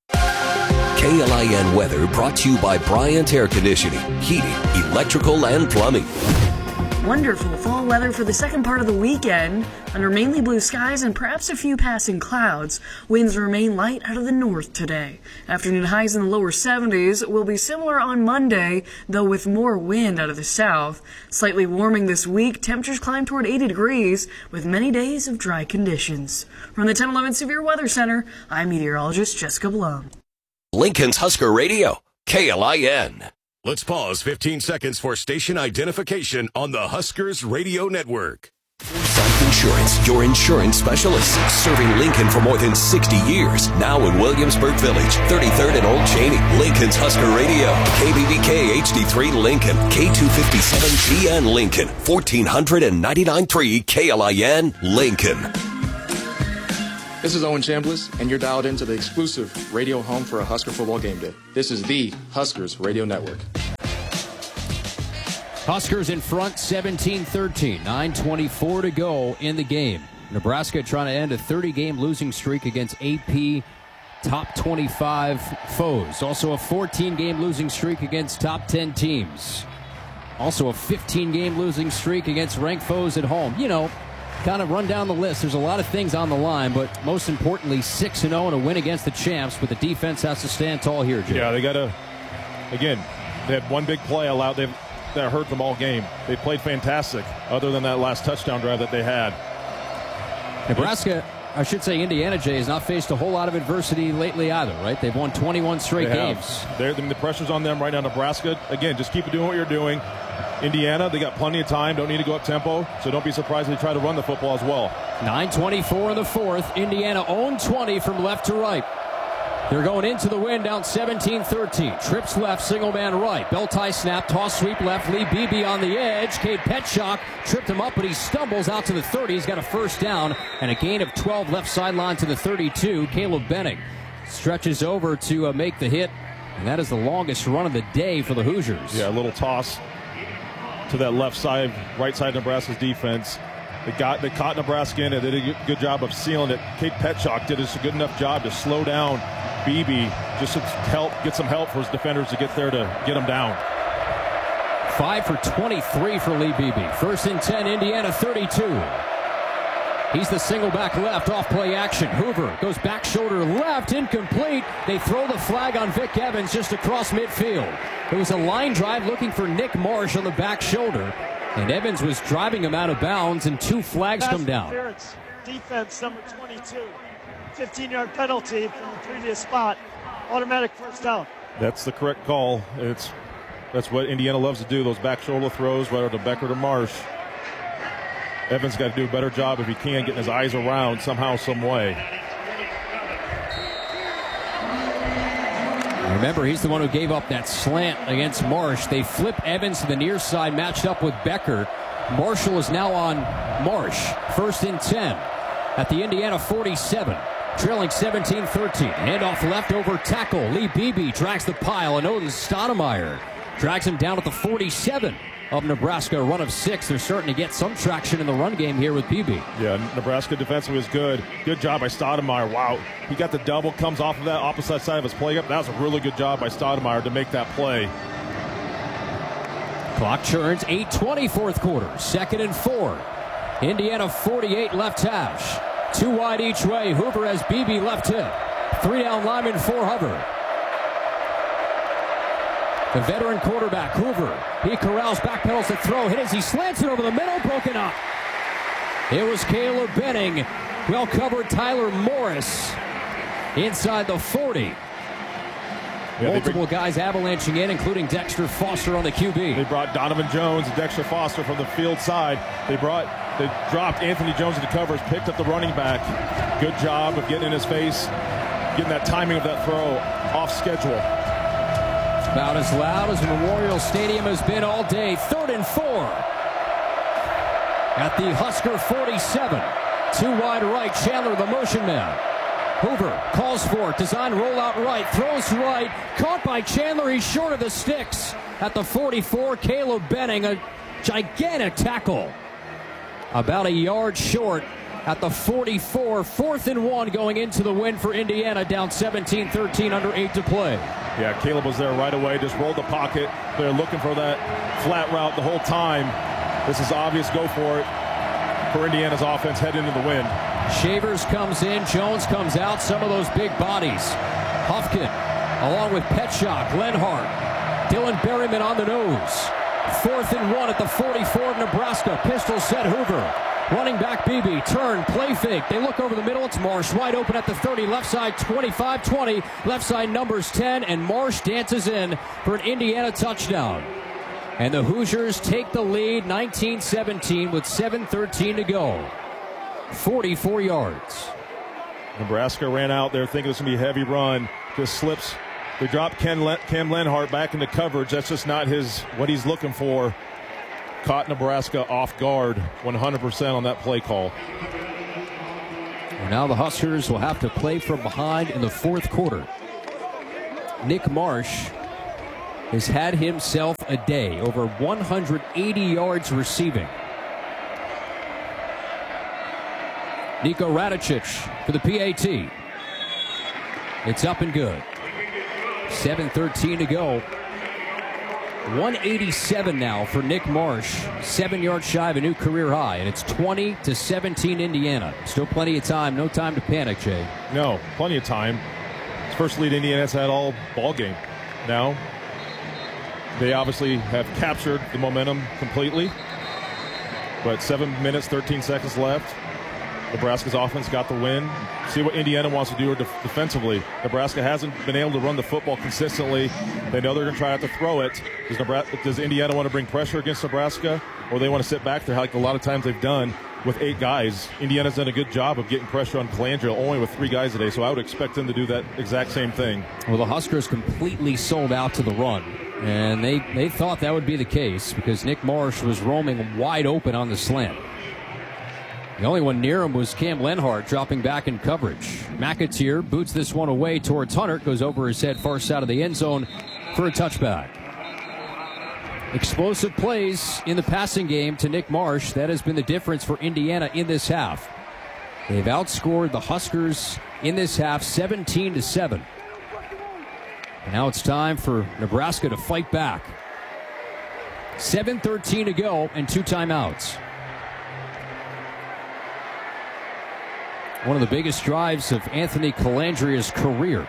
KLIN weather brought to you by Bryant Air Conditioning, Heating, Electrical, and Plumbing. Wonderful fall weather for the second part of the weekend. Under mainly blue skies and perhaps a few passing clouds, winds remain light out of the north today. Afternoon highs in the lower 70s will be similar on Monday, though with more wind out of the south. Slightly warming this week, temperatures climb toward 80 degrees with many days of dry conditions. From the 1011 Severe Weather Center, I'm meteorologist Jessica Blum. Lincoln's Husker Radio, KLIN. Let's pause 15 seconds for station identification on the Huskers Radio Network. Forsyth Insurance, your insurance specialist, serving Lincoln for more than 60 years. Now in Williamsburg Village, 33rd and Old Cheney. Lincoln's Husker Radio, KBBK HD3 Lincoln, K257GN Lincoln, 1499.3 KLIN Lincoln. This is Owen Chambliss, and you're dialed into the exclusive radio home for a Husker football game day. This is the Huskers Radio Network. Huskers in front, 17-13. 9:24 to go in the game. Nebraska trying to end a 30-game losing streak against AP top 25 foes. Also a 14-game losing streak against top 10 teams. Also a 15-game losing streak against ranked foes at home. You know, kind of run down the list. There's a lot of things on the line, but most importantly, 6-0 and a win against the champs, but the defense has to stand tall here, Jim. Yeah, they got to, again, they had one big play allowed. That hurt them all game. They played fantastic, other than that last touchdown drive that they had. Nebraska, I should say Indiana, Jay, has not faced a whole lot of adversity lately either, right? They've won 21 straight games. The pressure's on them right now. Nebraska, again, just keep doing what you're doing. Indiana, they got plenty of time, don't need to go up tempo, so don't be surprised if they try to run the football as well. 9:24 in the fourth. Indiana owned 20 from left to right. They're going into the win down 17-13. Trips left, single man right. Bell tie snap, toss sweep left. Lee Beebe on the edge. Cade Petchock tripped him up, but he stumbles out to the 30. He's got a first down and a gain of 12 left sideline to the 32. Caleb Benning stretches over to make the hit, and that is the longest run of the day for the Hoosiers. Yeah, a little toss to that left side, right side of Nebraska's defense. They caught Nebraska in it. They did a good job of sealing it. Cade Petchock did a good enough job to slow down Beebe, just to get some help for his defenders to get there to get him down. 5 for 23 for Lee Beebe. First and 10, Indiana 32. He's the single back left off play action. Hoover goes back shoulder left, incomplete. They throw the flag on Vic Evans just across midfield. It was a line drive looking for Nick Marsh on the back shoulder, and Evans was driving him out of bounds, and 2 flags come down. Defense number 22. 15-yard penalty from the previous spot. Automatic first down. That's the correct call. That's what Indiana loves to do, those back shoulder throws, whether to Beckert or Marsh. Evans got to do a better job if he can, getting his eyes around somehow, some way. Remember, he's the one who gave up that slant against Marsh. They flip Evans to the near side, matched up with Becker. Marshall is now on Marsh. First and 10 at the Indiana 47. Trailing 17-13. Handoff left over tackle. Lee Beebe drags the pile, and Odin Stoudemire drags him down at the 47 of Nebraska. A run of 6. They're starting to get some traction in the run game here with Beebe. Yeah, Nebraska defensively was good. Good job by Stoudemire. Wow. He got the double, comes off of that opposite side of his play up. That was a really good job by Stoudemire to make that play. Clock churns. 8:20 fourth quarter. 2nd and 4. Indiana 48 left hash. 2 wide each way. Hoover has Beebe left hip. 3 down lineman for Hubbard. The veteran quarterback, Hoover. He corrals, backpedals the throw. Hit as he slants it over the middle, broken up. It was Caleb Benning. Well covered Tyler Morris inside the 40. Yeah, multiple guys avalanching in, including Dexter Foster on the QB. They brought Donovan Jones and Dexter Foster from the field side. They dropped Anthony Jones into covers, picked up the running back. Good job of getting in his face, getting that timing of that throw off schedule. About as loud as Memorial Stadium has been all day. 3rd and 4 at the Husker 47. 2 wide right, Chandler the motion man. Hoover calls for it, design rollout right, throws right, caught by Chandler, he's short of the sticks. At the 44, Caleb Benning, a gigantic tackle. About a yard short at the 44, 4th and 1 going into the win for Indiana, down 17-13, under 8 to play. Yeah, Caleb was there right away, just rolled the pocket. They're looking for that flat route the whole time. This is obvious, go for it for Indiana's offense heading into the win. Shavers comes in, Jones comes out, some of those big bodies. Hufkin, along with Petchock, Lenhart, Dylan Berryman on the nose. 4th and 1 at the 44 of Nebraska. Pistol set Hoover. Running back Beebe, turn, play fake. They look over the middle, it's Marsh wide open at the 30, left side 25-20, left side numbers 10, and Marsh dances in for an Indiana touchdown. And the Hoosiers take the lead 19-17 with 7:13 to go. 44 yards. Nebraska ran out there thinking this was going to be a heavy run. Just slips. They dropped Cam Lenhart back into coverage. That's just not what he's looking for. Caught Nebraska off guard 100% on that play call. And now the Huskers will have to play from behind in the fourth quarter. Nick Marsh has had himself a day, over 180 yards receiving. Niko Radicic for the PAT. It's up and good. 7:13 to go. 187 now for Nick Marsh. 7 yards shy of a new career high, and it's 20-17 Indiana. Still plenty of time. No time to panic, Jay. No, plenty of time. It's first lead Indiana's had all ball game. Now, they obviously have captured the momentum completely. But 7 minutes, 13 seconds left. Nebraska's offense got the win. See what Indiana wants to do defensively. Nebraska hasn't been able to run the football consistently. They know they're going to try to throw it. Does Indiana want to bring pressure against Nebraska, or they want to sit back there like a lot of times they've done with 8 guys? Indiana's done a good job of getting pressure on Colangelo only with 3 guys today, so I would expect them to do that exact same thing. Well, the Huskers completely sold out to the run, and they thought that would be the case because Nick Marsh was roaming wide open on the slant. The only one near him was Cam Lenhart dropping back in coverage. McAteer boots this one away towards Hunter. Goes over his head far side of the end zone for a touchback. Explosive plays in the passing game to Nick Marsh. That has been the difference for Indiana in this half. They've outscored the Huskers in this half 17-7. And now it's time for Nebraska to fight back. 7:13 to go and 2 timeouts. One of the biggest drives of Anthony Colandrea's career.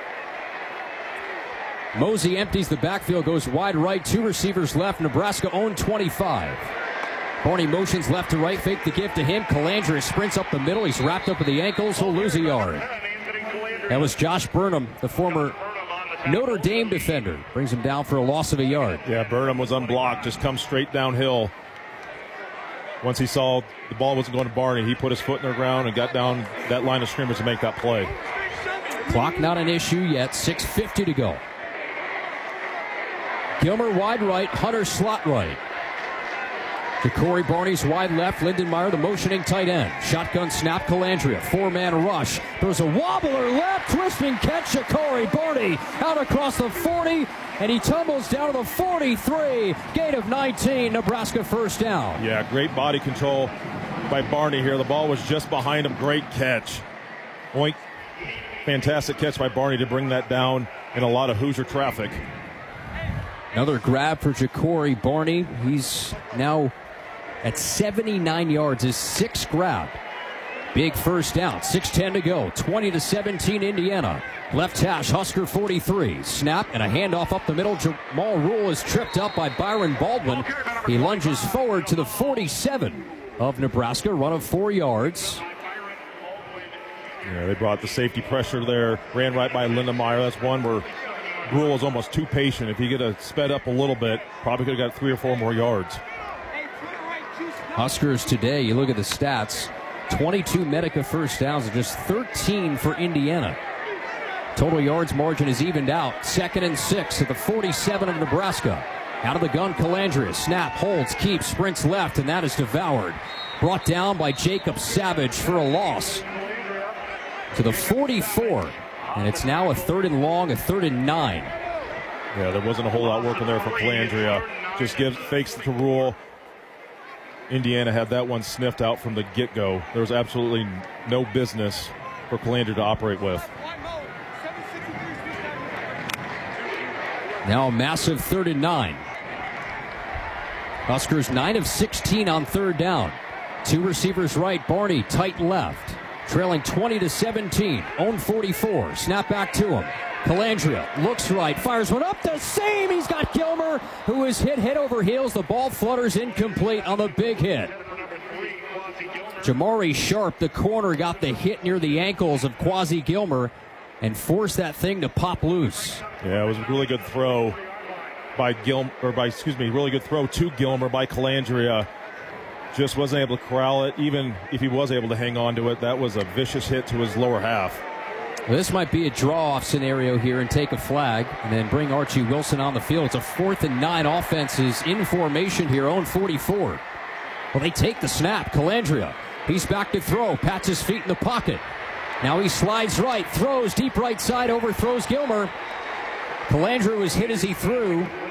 Mosey empties the backfield, goes wide right, 2 receivers left. Nebraska owned 25. Barney motions left to right, fake the give to him. Colandrea sprints up the middle. He's wrapped up at the ankles. He'll lose a yard. That was Josh Burnham, the former Notre Dame defender. Brings him down for a loss of a yard. Yeah, Burnham was unblocked, just comes straight downhill. Once he saw the ball wasn't going to Barney, he put his foot in the ground and got down that line of scrimmage to make that play. Clock not an issue yet. 6:50 to go. Gilmer wide right, Hunter slot right. Ja'Cory Barney's wide left, Lindenmeyer the motioning tight end. Shotgun snap, Colandrea, 4-man rush. There's a wobbler left, twisting catch, Ja'Cory Barney out across the 40, and he tumbles down to the 43. Gain of 19, Nebraska first down. Yeah, great body control by Barney here. The ball was just behind him. Great catch. Oink. Fantastic catch by Barney to bring that down in a lot of Hoosier traffic. Another grab for Ja'Cory Barney. He's now at 79 yards, his 6th grab. Big first down, 6:10 to go, 20-17 Indiana. Left hash, Husker 43. Snap and a handoff up the middle. Jamal Rule is tripped up by Byron Baldwin. He lunges forward to the 47 of Nebraska, run of 4 yards. Yeah, they brought the safety pressure there, ran right by Lindenmeyer. That's one where Rule was almost too patient. If he could have sped up a little bit, probably could have got 3 or 4 more yards. Huskers today, you look at the stats, 22 Medica first downs and just 13 for Indiana. Total yards margin is evened out. 2nd and 6 at the 47 of Nebraska. Out of the gun, Colandrea. Snap, holds, keeps, sprints left, and that is devoured. Brought down by Jacob Savage for a loss to the 44. And it's now a 3rd and long, a 3rd and 9. Yeah, there wasn't a whole lot working there for Colandrea. Just fakes to Rule. Indiana had that one sniffed out from the get-go. There was absolutely no business for Colandrea to operate with. Now a massive 3rd and 9. Huskers 9 of 16 on 3rd down. 2 receivers right, Barney tight left. Trailing 20-17, own 44. Snap back to him. Colandrea looks right, fires one up the seam. He's got Gilmer, who is hit head over heels. The ball flutters incomplete on the big hit. Jamari Sharp, the corner, got the hit near the ankles of Quasi Gilmer and forced that thing to pop loose. Yeah, it was a really good throw. really good throw to Gilmer by Calandria. Just wasn't able to corral it. Even if he was able to hang on to it, that was a vicious hit to his lower half. Well, this might be a draw-off scenario here and take a flag and then bring Archie Wilson on the field. It's a 4th and 9 offenses in formation here, own 44. Well, they take the snap. Calandria, he's back to throw, pats his feet in the pocket. Now he slides right, throws deep right side, overthrows Gilmer. Calandria was hit as he threw.